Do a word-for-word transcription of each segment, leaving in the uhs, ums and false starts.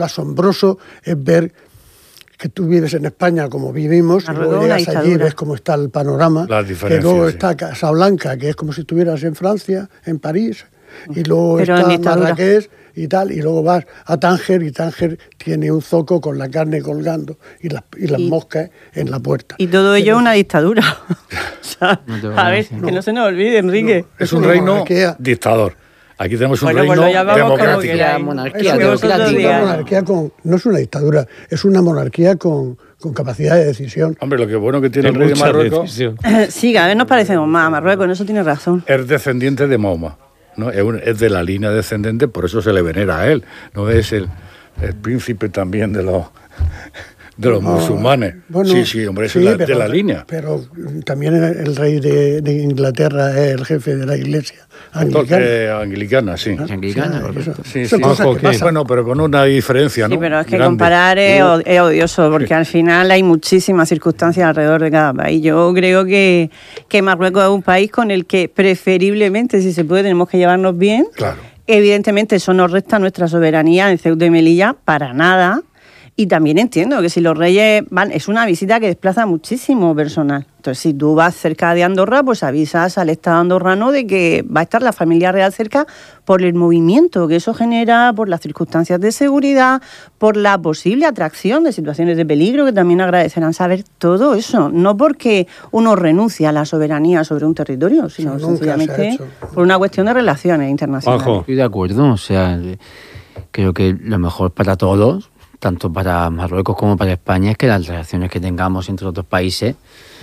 lo asombroso es ver que tú vives en España como vivimos, y luego llegas allí y ves cómo está el panorama, que luego sí. está Casablanca, que es como si estuvieras en Francia, en París, y luego Pero está Marrakech y tal, y luego vas a Tánger, y Tánger tiene un zoco con la carne colgando y las, y las y, moscas en la puerta. Y todo ello es una dictadura. O sea, no a ver, no. que no se nos olvide, Enrique. No, es un reino monarquía. dictador. Aquí tenemos un bueno, reino pues democrático. La monarquía, es una, es una monarquía con, no es una dictadura, es una monarquía con, con capacidad de decisión. Hombre, lo que bueno que tiene el rey de Marruecos... Sí, cada vez nos parecemos más a Marruecos, en eso tiene razón. Es descendiente de Mahoma, ¿no? Es, un, es de la línea descendente, por eso se le venera a él. No es el, el príncipe también de los... de los no, musulmanes. Bueno, sí, sí, hombre, es sí, la, pero, de la línea. Pero también el rey de, de Inglaterra es el jefe de la iglesia anglicana. Eh, anglicana, sí. ¿Ah? Anglicana, correcto. Sí, sí. sí. Bueno, pero con una diferencia, ¿no? Sí, pero es que Grande. comparar es, es odioso, porque sí. al final hay muchísimas circunstancias alrededor de cada país. Yo creo que, que Marruecos es un país con el que preferiblemente, si se puede, tenemos que llevarnos bien. Claro. Evidentemente eso no resta nuestra soberanía en Ceuta y Melilla para nada. Y también entiendo que si los reyes van, es una visita que desplaza muchísimo personal. Entonces, si tú vas cerca de Andorra, pues avisas al Estado andorrano de que va a estar la familia real cerca por el movimiento que eso genera, por las circunstancias de seguridad, por la posible atracción de situaciones de peligro, que también agradecerán saber todo eso. No porque uno renuncia a la soberanía sobre un territorio, sino sí, sencillamente por una cuestión de relaciones internacionales. Ojo. Estoy de acuerdo, o sea, creo que lo mejor para todos, tanto para Marruecos como para España, es que las relaciones que tengamos entre los dos países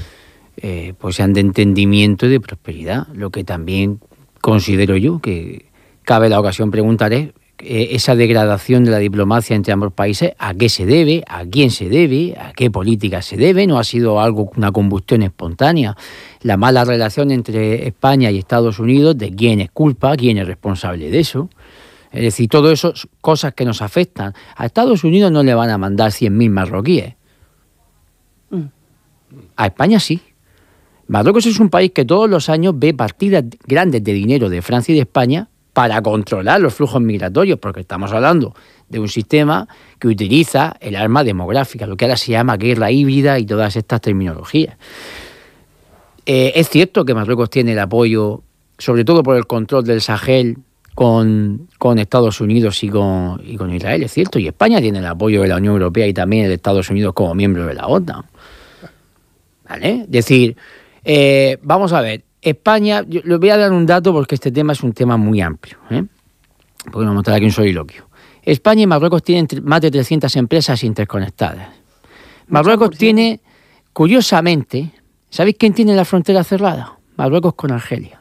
eh, pues sean de entendimiento y de prosperidad. Lo que también considero yo que cabe la ocasión preguntar es eh, esa degradación de la diplomacia entre ambos países, ¿a qué se debe? ¿A quién se debe? ¿A qué política se debe? ¿No ha sido algo, una combustión espontánea? La mala relación entre España y Estados Unidos, ¿de quién es culpa? ¿Quién es responsable de eso? Es decir, todo eso son cosas que nos afectan. A Estados Unidos no le van a mandar cien mil marroquíes. Mm. A España sí. Marruecos es un país que todos los años ve partidas grandes de dinero de Francia y de España para controlar los flujos migratorios, porque estamos hablando de un sistema que utiliza el arma demográfica, lo que ahora se llama guerra híbrida y todas estas terminologías. Eh, es cierto que Marruecos tiene el apoyo, sobre todo por el control del Sahel, Con, con Estados Unidos y con, y con Israel, es cierto, y España tiene el apoyo de la Unión Europea y también el de Estados Unidos como miembro de la OTAN. ¿Vale? Es decir, eh, vamos a ver, España, yo les voy a dar un dato porque este tema es un tema muy amplio, ¿eh? Porque no montar aquí un soliloquio. España y Marruecos tienen más de trescientas empresas interconectadas. Marruecos tiene, curiosamente, ¿sabéis quién tiene la frontera cerrada? Marruecos con Argelia.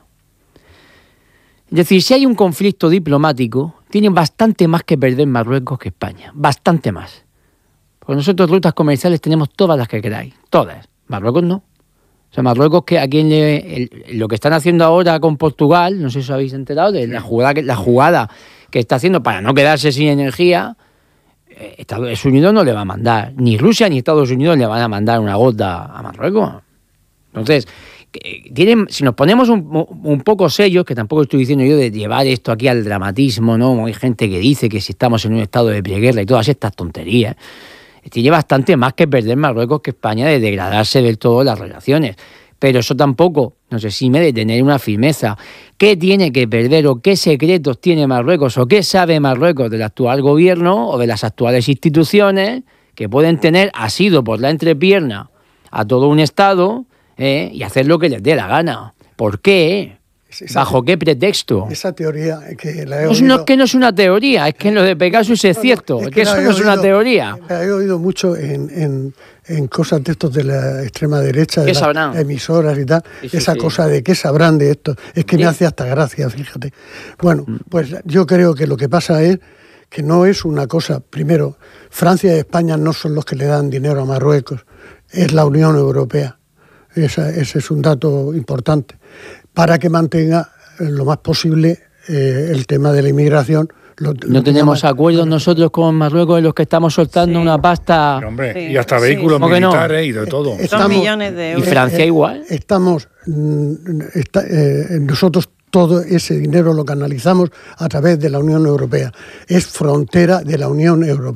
Es decir, si hay un conflicto diplomático, tienen bastante más que perder Marruecos que España. Bastante más. Porque nosotros rutas comerciales tenemos todas las que queráis. Todas. Marruecos no. O sea, Marruecos, que a quien le, el, lo que están haciendo ahora con Portugal, no sé si os habéis enterado de la jugada, la jugada que está haciendo para no quedarse sin energía, eh, Estados Unidos no le va a mandar. Ni Rusia ni Estados Unidos le van a mandar una gota a Marruecos. Entonces, tienen, si nos ponemos un, un poco serios, que tampoco estoy diciendo yo de llevar esto aquí al dramatismo, ¿no? Hay gente que dice que si estamos en un estado de preguerra y todas estas tonterías, tiene bastante más que perder Marruecos que España de degradarse del todo las relaciones. Pero eso tampoco nos exime de tener una firmeza. ¿Qué tiene que perder o qué secretos tiene Marruecos o qué sabe Marruecos del actual gobierno o de las actuales instituciones que pueden tener asido por la entrepierna a todo un Estado? ¿Eh? Y hacer lo que les dé la gana. ¿Por qué? Esa, ¿Bajo qué pretexto? Esa teoría que la he no, oído... No es que no es una teoría, es que en lo de Pegasus es cierto, no, no, es que, es que eso no es una teoría. La he oído mucho en, en, en cosas de estos de la extrema derecha, de las emisoras y tal, sí, sí, esa sí. cosa de qué sabrán de esto, es que sí. me hace hasta gracia, fíjate. Bueno, pues yo creo que lo que pasa es que no es una cosa, primero, Francia y España no son los que le dan dinero a Marruecos, es la Unión Europea. Esa, ese es un dato importante, para que mantenga lo más posible eh, el tema de la inmigración. Lo, no lo tenemos llama, acuerdos bueno, nosotros con Marruecos en los que estamos soltando sí. una pasta... Sí, hombre, sí. Y hasta vehículos sí. militares y de todo. Estamos, Son millones de euros. ¿Y Francia eh, igual? Estamos, está, eh, nosotros todo ese dinero lo canalizamos a través de la Unión Europea. Es frontera de la Unión Europea.